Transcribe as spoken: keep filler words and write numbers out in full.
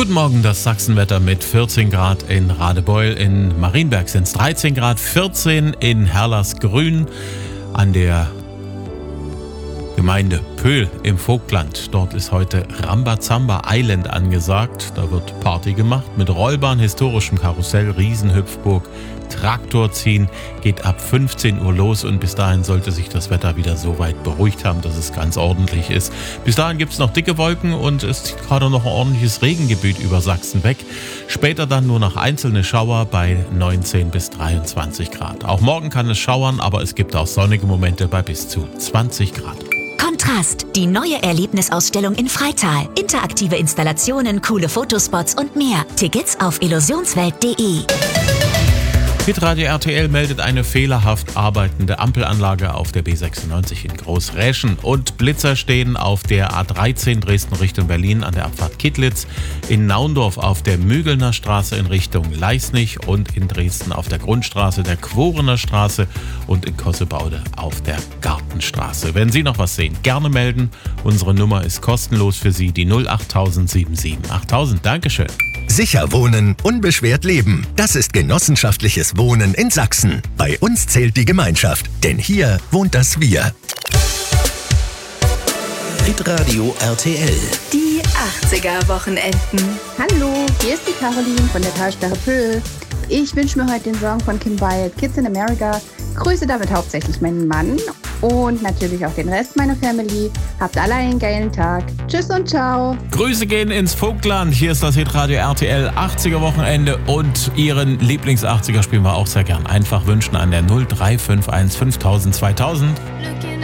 Guten Morgen, das Sachsenwetter mit vierzehn Grad in Radebeul. In Marienberg sind es dreizehn Grad, vierzehn in Herlersgrün an der Gemeinde Pöhl im Vogtland. Dort ist heute Rambazamba Island angesagt. Da wird Party gemacht mit Rollbahn, historischem Karussell, Riesenhüpfburg, Traktorziehen. Geht ab fünfzehn Uhr los und bis dahin sollte sich das Wetter wieder so weit beruhigt haben, dass es ganz ordentlich ist. Bis dahin gibt es noch dicke Wolken und es zieht gerade noch ein ordentliches Regengebiet über Sachsen weg. Später dann nur noch einzelne Schauer bei neunzehn bis dreiundzwanzig Grad. Auch morgen kann es schauern, aber es gibt auch sonnige Momente bei bis zu zwanzig Grad. Kontrast, die neue Erlebnisausstellung in Freital. Interaktive Installationen, coole Fotospots und mehr. Tickets auf illusionswelt punkt de. Hitradio R T L meldet eine fehlerhaft arbeitende Ampelanlage auf der B sechsundneunzig in Großräschen und Blitzer stehen auf der A dreizehn Dresden Richtung Berlin an der Abfahrt Kittlitz, in Naundorf auf der Mügelner Straße in Richtung Leisnig und in Dresden auf der Grundstraße der Quorener Straße und in Kossebaude auf der Gartenstraße. Wenn Sie noch was sehen, gerne melden. Unsere Nummer ist kostenlos für Sie, die null acht null sieben sieben achttausend. Dankeschön. Sicher wohnen, unbeschwert leben. Das ist genossenschaftliches Wohnen in Sachsen. Bei uns zählt die Gemeinschaft, denn hier wohnt das Wir. Hitradio R T L. Die achtziger-Wochenenden. Hallo, hier ist die Caroline von der Talsperre Pöhl. Ich wünsche mir heute den Song von Kim Wilde, Kids in America. Grüße damit hauptsächlich meinen Mann und natürlich auch den Rest meiner Family. Habt alle einen geilen Tag. Tschüss und ciao. Grüße gehen ins Vogtland. Hier ist das Hitradio R T L achtziger-Wochenende und Ihren Lieblings-achtziger spielen wir auch sehr gern. Einfach wünschen an der null drei fünf eins fünftausend zweitausend.